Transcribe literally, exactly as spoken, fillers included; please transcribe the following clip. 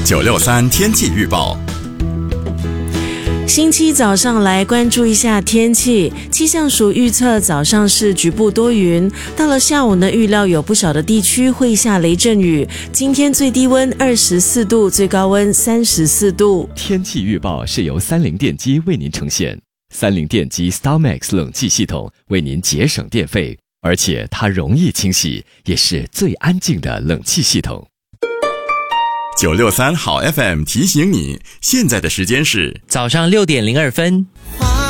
九六三天气预报。 星期早上来关注一下天气，气象署预测早上是局部多云，到了下午呢，预料有不少的地区会下雷阵雨。今天最低温二十四度，最高温三十四度。 天气预报是由三菱电机为您呈现，三菱电机 StarMax 冷气系统为您节省电费，而且它容易清洗，也是最安静的冷气系统。 九六三好 F M 提醒你，现在的时间是早上六点零二分。